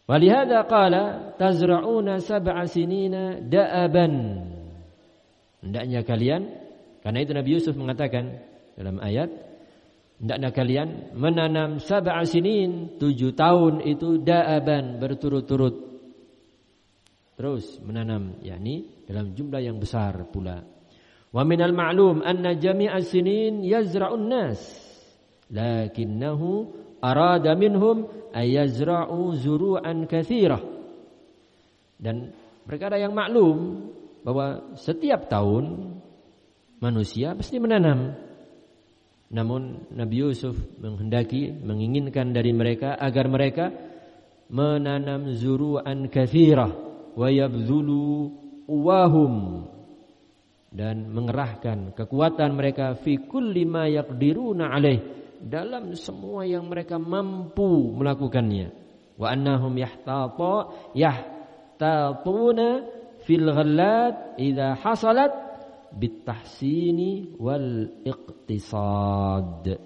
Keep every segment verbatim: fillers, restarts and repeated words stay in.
Walihada qala tazra'una sab'a sinina da'aban. Hendaknya kalian, karena itu Nabi Yusuf mengatakan dalam ayat, hendaknya kalian menanam sab'a sinin, tujuh tahun itu da'aban, berturut-turut. Terus menanam, yakni dalam jumlah yang besar pula. Wa minal ma'lum anna jami'as sinin yazra'un nas, lakinnahu arada minhum ayazra'u zuru'an katsirah. Dan perkara yang maklum bahwa setiap tahun manusia pasti menanam. Namun Nabi Yusuf menghendaki, menginginkan dari mereka agar mereka menanam zuru'an katsirah wa yabdhulu uwahum, dan mengerahkan kekuatan mereka fi kulli ma yaqdiruna alaih, dalam semua yang mereka mampu melakukannya. Wa annahum yahtata yahtatuna fil ghallat idza hasalat bitahsini wal iqtisad.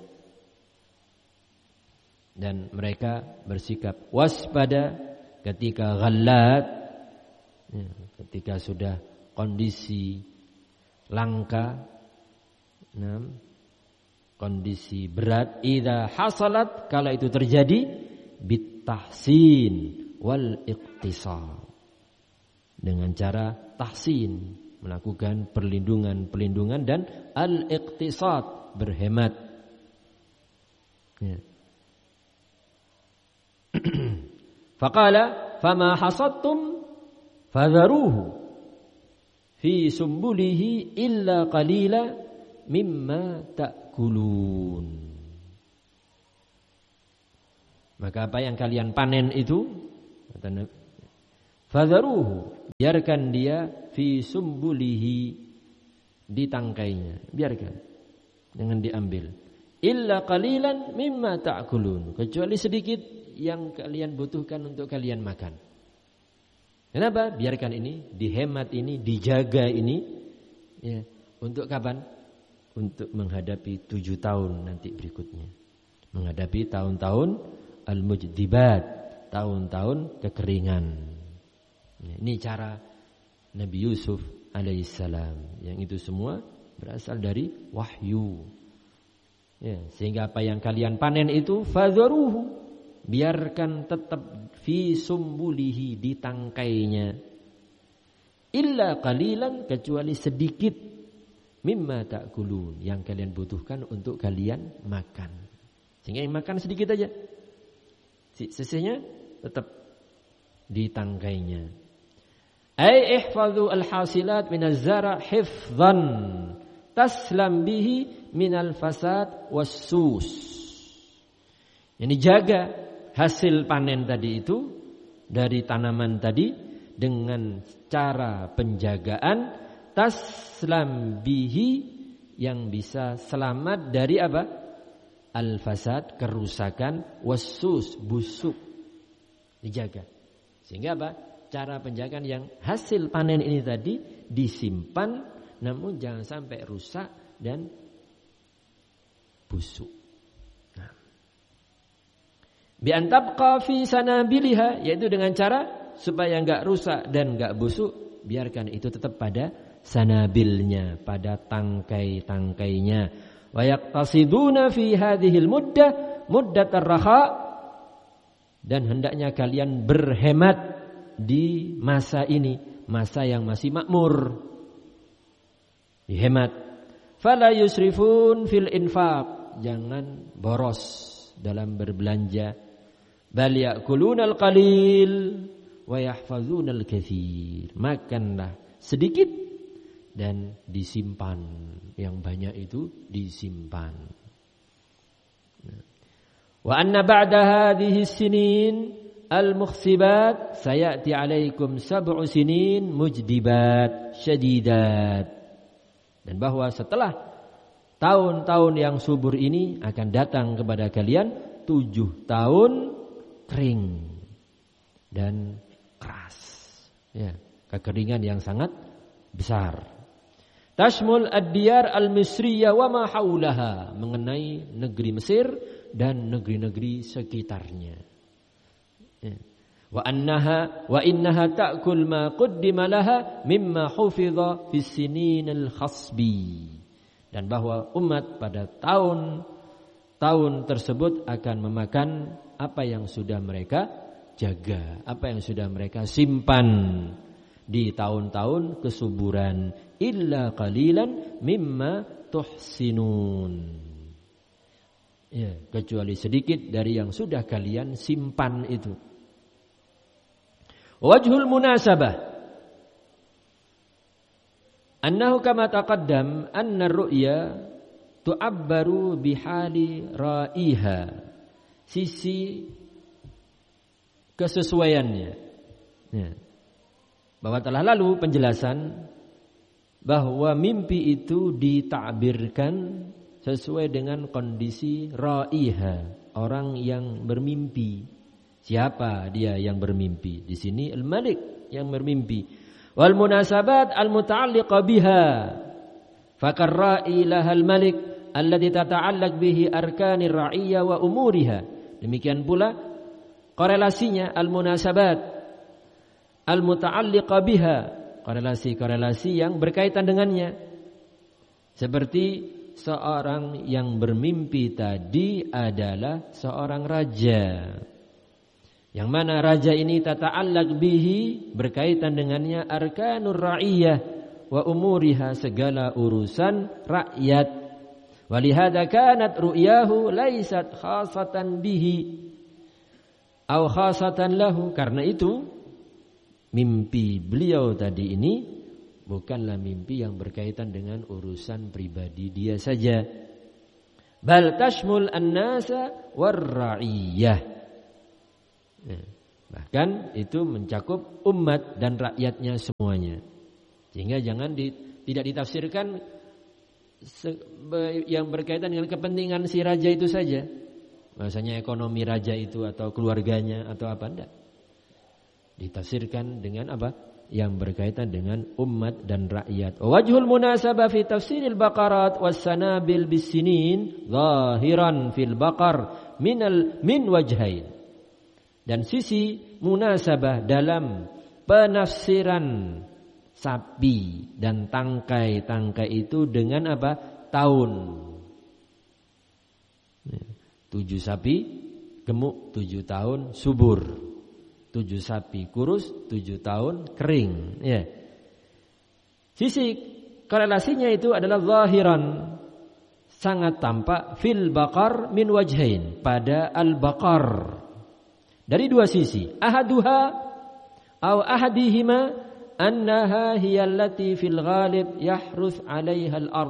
Dan mereka bersikap waspada ketika ghallat, ya, ketika sudah kondisi langka, nah, kondisi berat, idza hasalat, kala itu terjadi, bitahsin wal iqtisad, dengan cara tahsin, melakukan perlindungan-perlindungan, dan al-iqtisad, berhemat. Ya. Faqala fama hasadtum fadharuhu fi sumbulihi illa qalila mimma ta'kulun. Maka apa yang kalian panen itu, fadharuhu, biarkan dia, fi sumbulihi, di tangkainya, biarkan, jangan diambil. Illa qalilan mimma ta'kulun, kecuali sedikit yang kalian butuhkan untuk kalian makan. Kenapa? Biarkan ini, dihemat ini, dijaga ini, ya, untuk kapan? Untuk menghadapi tujuh tahun nanti berikutnya, menghadapi tahun-tahun al-mujdibat, tahun-tahun kekeringan. Ya, ini cara Nabi Yusuf alaihissalam, yang itu semua berasal dari wahyu. Ya, sehingga apa yang kalian panen itu fadharuhu, biarkan tetap fi sumbulihi, di tangkainya, illa qalilan, kecuali sedikit, mimma ta'kulun, yang kalian butuhkan untuk kalian makan. Sehingga yang makan sedikit aja, sisanya tetap di tangkainya. Ai ihfazu al-hasilat minaz zara' hifdhan taslam bihi minal fasad was-sus. Yani jaga hasil panen tadi itu dari tanaman tadi dengan cara penjagaan taslam bihi, yang bisa selamat dari apa? Al-fasad, kerusakan, was-sus, busuk, dijaga. Sehingga apa? Cara penjagaan yang hasil panen ini tadi disimpan, namun jangan sampai rusak dan busuk. Bi an tabqa fi sanabiliha, yaitu dengan cara supaya enggak rusak dan enggak busuk, biarkan itu tetap pada sanabilnya, pada tangkai-tangkainya. Wa yaqtasiduna fi hadhil muddah muddatar raha, dan hendaknya kalian berhemat di masa ini, masa yang masih makmur. Dihemat. Fala yusrifun fil infaq, jangan boros dalam berbelanja. Bal ya'kulunal qalil wa yahfazunal katsir, makanlah sedikit dan disimpan, yang banyak itu disimpan. Wa anna ba'da hadhihi sinin al-mukhsibat sayati 'alaikum sab'u sinin mujdibat syadidat, dan bahwa setelah tahun-tahun yang subur ini akan datang kepada kalian tujuh tahun kering dan keras, ya, kekeringan yang sangat besar. Tashmul ad-diyar al-misriyah wa ma haulaha, mengenai negeri Mesir dan negeri-negeri sekitarnya. Ya. Wa annaha wa innaha ta'kul ma qaddima laha mimma hufidha fis sininil khasbi. Dan bahwa umat pada tahun tahun tersebut akan memakan apa yang sudah mereka jaga, apa yang sudah mereka simpan di tahun-tahun kesuburan. Illa qalilan mimma tuhsinun. Ya, kecuali sedikit dari yang sudah kalian simpan itu. Wajhul munasabah annahu kama taqaddam anna ar-ru'ya tu'abbaru bihali ra'iha. Sisi kesesuaiannya ya. Bahwa telah lalu penjelasan bahwa mimpi itu ditakbirkan sesuai dengan kondisi ra'iha, orang yang bermimpi. Siapa dia yang bermimpi? Di sini al-malik yang bermimpi. Wal munasabat al-muta'alliqa biha. Fakar ra'i lahal malik alladhi tata'allaq bihi arkanir ra'iyya wa umuriha. Demikian pula korelasinya al-munasabat al-muta'alliqa biha, korelasi-korelasi yang berkaitan dengannya. Seperti seorang yang bermimpi tadi adalah seorang raja. Yang mana raja ini tata'allaq bihi, berkaitan dengannya arkanur ra'iyah wa umuriha, segala urusan rakyat. Walihada kanat ru'yahu laisat khasatan bihi au khasatan lahu. Karena itu mimpi beliau tadi ini bukanlah mimpi yang berkaitan dengan urusan pribadi dia saja. Bal tashmul an-nasa war ra'iyah. Ya, bahkan itu mencakup umat dan rakyatnya semuanya. Sehingga jangan di, tidak ditafsirkan se, be, yang berkaitan dengan kepentingan si raja itu saja. Bahasanya ekonomi raja itu atau keluarganya atau apa, enggak. Ditafsirkan dengan apa? Yang berkaitan dengan umat dan rakyat. Wajhul munasabah fi tafsiril baqarat was sanabil bis sinin zahiran fil baqar minal min wajhain. Dan sisi munasabah dalam penafsiran sapi dan tangkai-tangkai itu dengan apa? Tahun. Tujuh sapi gemuk, tujuh tahun subur. Tujuh sapi kurus, tujuh tahun kering. Ya. Sisi korelasinya itu adalah zahiran, sangat tampak fil baqar min wajhain, pada al-baqar. Dari dua sisi. Ahaduha aw ahadihima annaha hiya allati fil ghalib yahruth 'alaiha al-ard.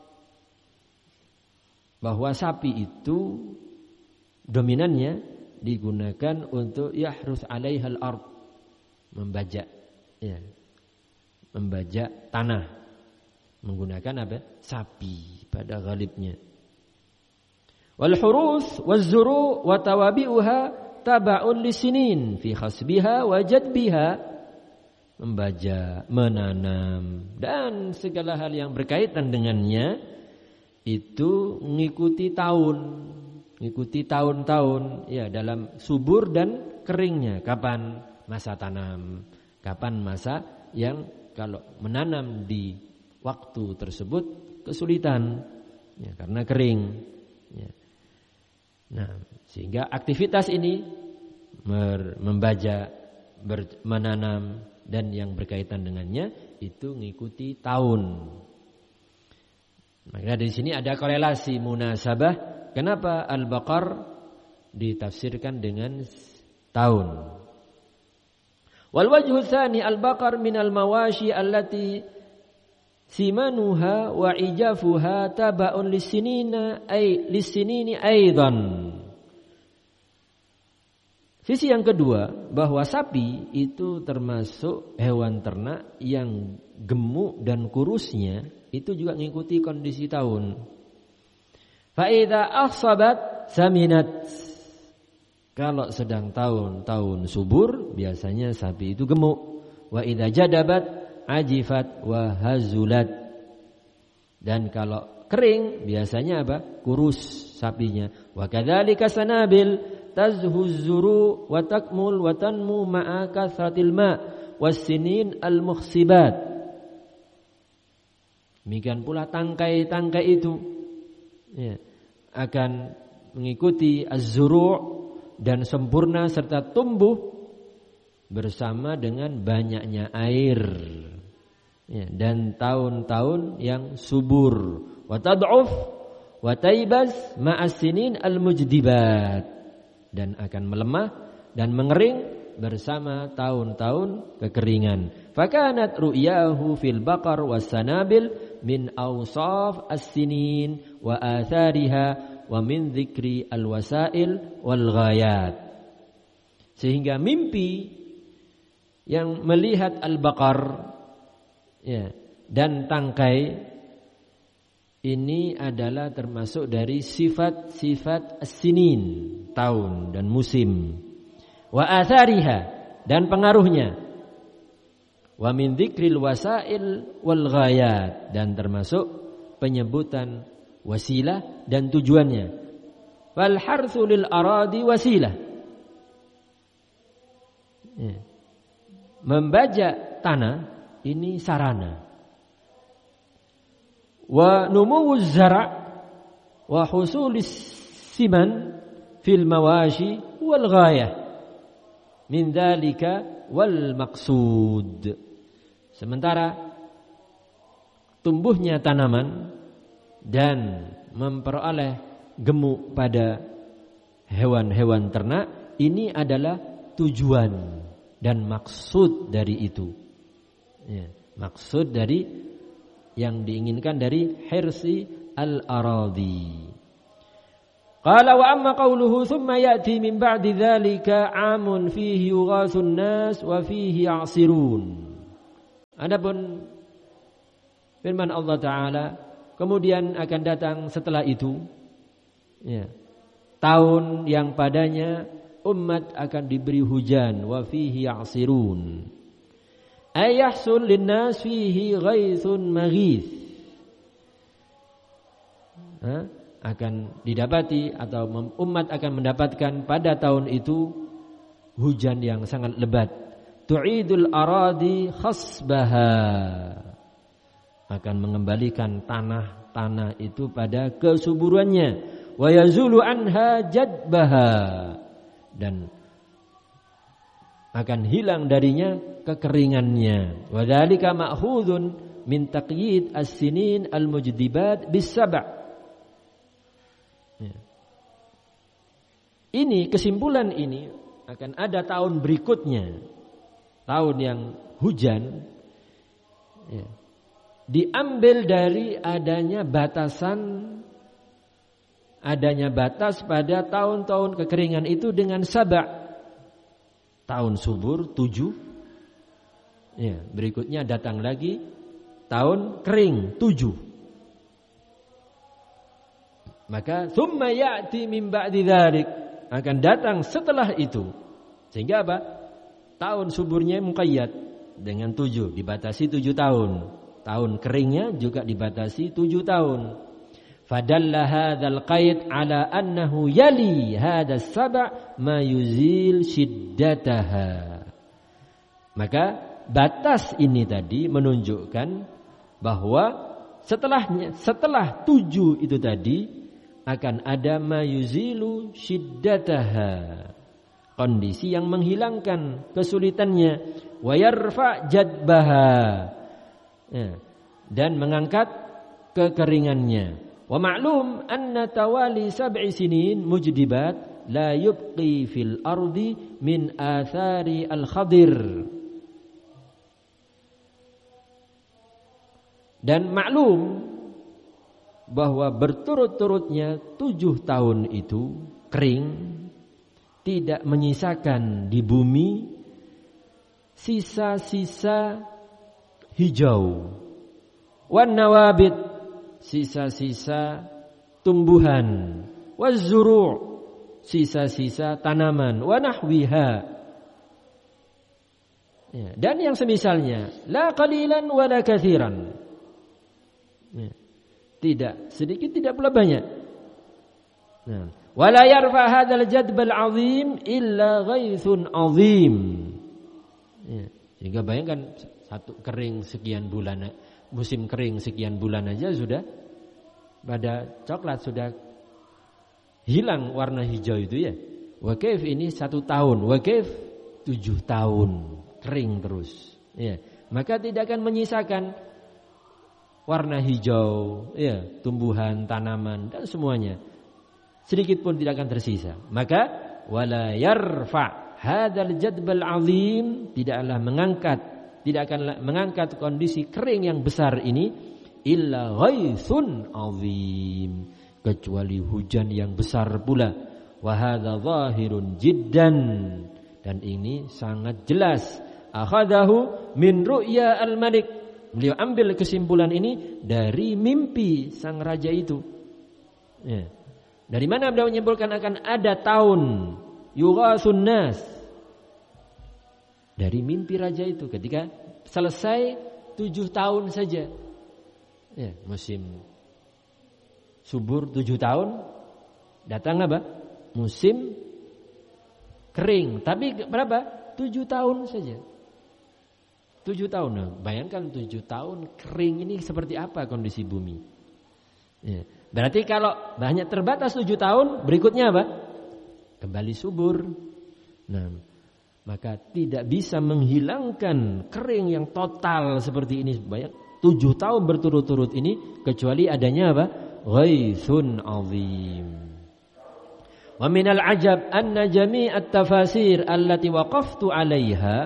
Bahwa sapi itu dominannya digunakan untuk yahruth 'alaiha al-ard, membajak ya. Membajak tanah menggunakan apa? Sapi pada ghalibnya. Wal huruth waz zuru' wa tawabi'uha taba'un lisinin fi khasbiha wa jadbiha, membajak, menanam dan segala hal yang berkaitan dengannya itu mengikuti tahun, mengikuti tahun-tahun ya, dalam subur dan keringnya. Kapan masa tanam, kapan masa yang kalau menanam di waktu tersebut kesulitan ya, karena kering ya. Nah, sehingga aktivitas ini membaca, menanam dan yang berkaitan dengannya itu mengikuti tahun. Maka di sini ada korelasi munasabah. Kenapa al-baqar ditafsirkan dengan tahun? Wal wajhu tsani al-baqar min al-mawashi allati simanuha wa ijafuha taba'un lisinina ay lisinini aidan. Sisi yang kedua, bahwa sapi itu termasuk hewan ternak yang gemuk dan kurusnya itu juga mengikuti kondisi tahun. Fa idza ahsabat saminat. Kalau sedang tahun-tahun subur, biasanya sapi itu gemuk. Wa idza jadabat ajifat wa hazulat. Dan kalau kering, biasanya apa? Kurus sapinya. Wa kadzalika sanabil tazhuz zuru wa takmul wa tanmu ma'a kathratil ma' was-sinin al-mukhsibat. Demikian pula tangkai-tangkai itu ya, akan mengikuti az-zuru' dan sempurna serta tumbuh bersama dengan banyaknya air ya, dan tahun-tahun yang subur. Wa tad'uf wa taibas ma'as sinin al-mujdibat, dan akan melemah dan mengering bersama tahun-tahun kekeringan. Fakanat ru'yahu fil baqar was sanabil min awsaf as-sinin wa athariha wa min dzikri al-wasail wal ghayat. Sehingga mimpi yang melihat al-baqar ya, dan tangkai ini adalah termasuk dari sifat-sifat as-sinin, tahun dan musim. Wa athariha, dan pengaruhnya. Wa min dzikril wasail wal ghayat, dan termasuk penyebutan wasilah dan tujuannya. Wal harthu lil aradi wasilah. Ya. Membajak tanah ini sarana. Wa numuwuz zara' wa husulis siman fil mawashi wal ghayah min dzalika wal maqsud. Sementara tumbuhnya tanaman dan memperoleh gemuk pada hewan-hewan ternak ini adalah tujuan dan maksud dari itu ya, maksud dari yang diinginkan dari hirsi al-aradi. Qala wa amma qawluhu thumma ya'ti min ba'di dzalika 'amun fihi yughathun nas wa fihi ya'sirun. Adapun firman Allah Ta'ala, kemudian akan datang setelah itu ya, tahun yang padanya umat akan diberi hujan, wa fihi ya'sirun. Ayahsul linnas fihi ghaithun maghith. Ha? Akan didapati atau umat akan mendapatkan pada tahun itu hujan yang sangat lebat. Tu'idul aradi khasbaha, akan mengembalikan tanah-tanah itu pada kesuburannya. Wa yazulu anha jadbaha, dan akan hilang darinya kekeringannya. Wa dzalika ma'khudun min taqyid as-sinin al-mujdibat bis-sab'. Ya. Ini kesimpulan ini akan ada tahun berikutnya, tahun yang hujan ya, diambil dari adanya batasan, adanya batas pada tahun-tahun kekeringan itu dengan sab'. Tahun subur tujuh ya, berikutnya datang lagi tahun kering tujuh. Maka thumma ya'ti min ba'di dzalik, akan datang setelah itu. Sehingga apa? Tahun suburnya muqayyad dengan tujuh, dibatasi tujuh tahun. Tahun keringnya juga dibatasi tujuh tahun. Fadalla hadzal qaid ala annahu yali hadzal sab' ma yuzil shiddataha. Maka batas ini tadi menunjukkan bahwa setelahnya, setelah tujuh itu tadi akan ada ma yuzilu shiddataha, kondisi yang menghilangkan kesulitannya, wa yarfa jadbaha ya, dan mengangkat kekeringannya. Wa ma'lum anna tawali sab'i sinin mujdibat la yubqi fil ardi min athari al-khadir. Dan maklum bahwa berturut-turutnya tujuh tahun itu kering, tidak menyisakan di bumi sisa-sisa hijau, wan nawabit, sisa-sisa tumbuhan, waz-zuru', sisa-sisa tanaman, wa nahwiha ya, dan yang semisalnya, la qalilan wa la katsiran ya, tidak sedikit tidak pula banyak. Nah, Wala yarfa hadzal jadbal azim illa ghaithun azim. Ya, sehingga bayangkan satu kering sekian bulan, musim kering sekian bulan aja sudah pada coklat, sudah hilang warna hijau itu ya. Wa kaif ini satu tahun, wa kaif tujuh tahun kering terus. Ya, maka tidak akan menyisakan warna hijau, ya, tumbuhan, tanaman dan semuanya. Sedikit pun tidak akan tersisa. Maka wala yarfa hadzal jadbal azim, tidaklah mengangkat, tidak akan mengangkat kondisi kering yang besar ini illa ghaithun azim, kecuali hujan yang besar pula. Wa hadza zahirun jiddan, dan ini sangat jelas. Akhadahu min ru'ya al-malik, beliau ambil kesimpulan ini dari mimpi sang raja itu. Ya. Dari mana beliau menyimpulkan akan ada tahun yughasun nas? Dari mimpi raja itu ketika selesai tujuh tahun saja. Ya, musim subur tujuh tahun, datang apa? Musim kering. Tapi berapa? Tujuh tahun saja. Tujuh tahun. Nah, bayangkan tujuh tahun kering ini seperti apa kondisi bumi. Ya. Berarti kalau banyak terbatas tujuh tahun, berikutnya apa? Kembali subur. Nah, maka tidak bisa menghilangkan kering yang total seperti ini. Banyak tujuh tahun berturut-turut ini, kecuali adanya apa? Ghaithun azim. Wa minal ajab anna jami'at tafasir allati waqaftu 'alaiha.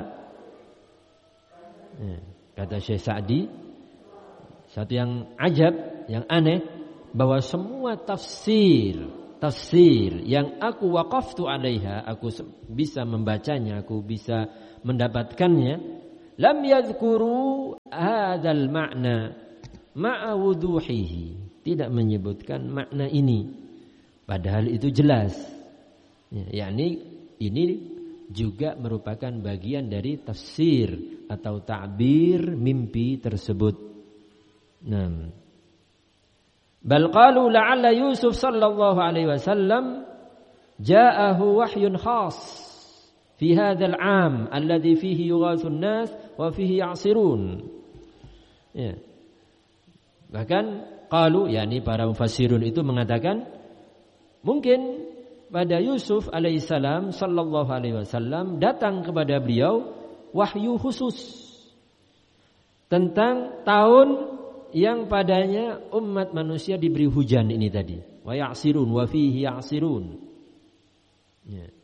Kata Syekh Sa'di, satu yang ajab, yang aneh, bahwa semua tafsir tafsir yang aku waqaftu 'alaiha, aku bisa membacanya, aku bisa mendapatkannya, lam yadhkuru hadzal ma'na ma'a wuduhihi, tidak menyebutkan makna ini padahal itu jelas. Ya, yakni ini juga merupakan bagian dari tafsir atau ta'bir mimpi tersebut. Nah, bal qalu la'alla Yusuf sallallahu alaihi wasallam ja'ahu wahyun khas fi hadzal 'am alladhi fihi yughathun nas wa fihi ya'sirun. Ya. Bahkan qalu, yakni para mufassirun itu mengatakan mungkin pada Yusuf alaihissalam sallallahu alaihi wasallam datang kepada beliau wahyu khusus tentang tahun yang padanya umat manusia diberi hujan ini tadi. Wa ya'sirun wa fihi ya'sirun. Ya.